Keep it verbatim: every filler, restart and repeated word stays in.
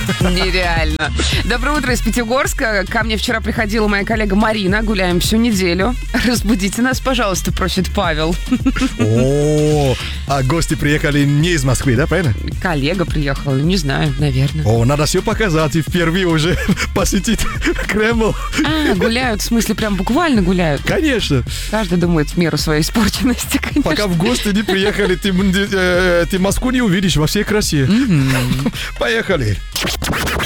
Нереально. Доброе утро из Пятигорска. Ко мне вчера приходила моя коллега Марина. Гуляем всю неделю. Разбудите нас, пожалуйста, просит Павел. О, а гости приехали не из Москвы, да, правильно? Коллега приехал, не знаю, наверное. О, надо все показать и впервые уже посетить Кремль. А, гуляют, в смысле, прям буквально гуляют. Конечно. Каждый думает в меру своей испорченности, конечно. Пока в гости не приехали, ты, э, ты Москву не увидишь во всей красе. Mm-hmm. Поехали.